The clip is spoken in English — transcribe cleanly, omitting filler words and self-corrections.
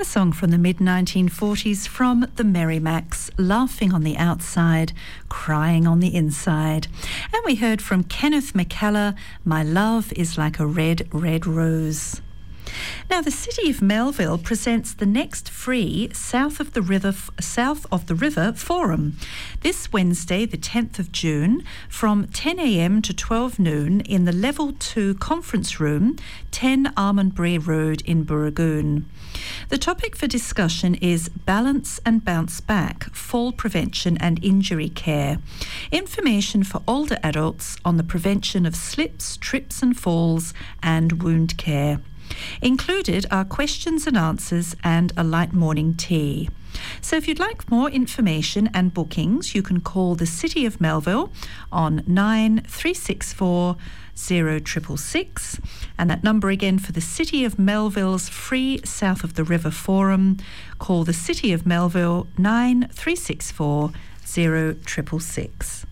A song from the mid-1940s from the Merrimacs, laughing on the outside, crying on the inside. And we heard from Kenneth McKellar, My Love is Like a Red, Red Rose. Now, the City of Melville presents the next free South of the River Forum this Wednesday, the 10th of June, from 10 a.m. to 12 noon in the Level 2 Conference Room, 10 Almondbury Road in Burragoon. The topic for discussion is Balance and Bounce Back, Fall Prevention and Injury Care. Information for older adults on the prevention of slips, trips and falls and wound care. Included are questions and answers and a light morning tea. So if you'd like more information and bookings, you can call the City of Melville on 9364 0666, and that number again for the City of Melville's free South of the River Forum, call the City of Melville 9364 0666.